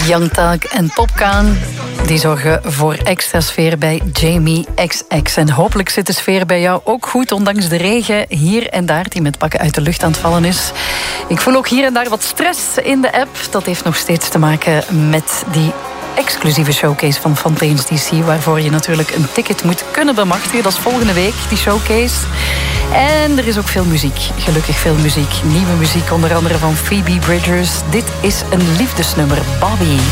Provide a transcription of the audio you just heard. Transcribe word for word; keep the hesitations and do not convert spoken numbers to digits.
Young Thug en Popcaan, die zorgen voor extra sfeer bij Jamie X X. En hopelijk zit de sfeer bij jou ook goed, ondanks de regen hier en daar die met pakken uit de lucht aan het vallen is. Ik voel ook hier en daar wat stress in de app. Dat heeft nog steeds te maken met die exclusieve showcase van Fontaine's D C, waarvoor je natuurlijk een ticket moet kunnen bemachtigen. Dat is volgende week, die showcase. En er is ook veel muziek, gelukkig veel muziek. Nieuwe muziek, onder andere van Phoebe Bridgers. Dit is een liefdesnummer, Bobby.